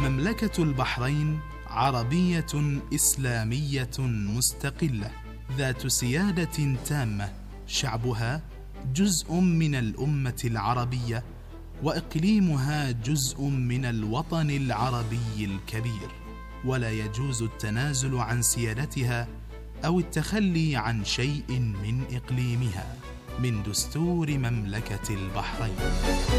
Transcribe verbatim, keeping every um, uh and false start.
مملكة البحرين عربية إسلامية مستقلة ذات سيادة تامة، شعبها جزء من الأمة العربية، وإقليمها جزء من الوطن العربي الكبير، ولا يجوز التنازل عن سيادتها أو التخلي عن شيء من إقليمها من دستور مملكة البحرين.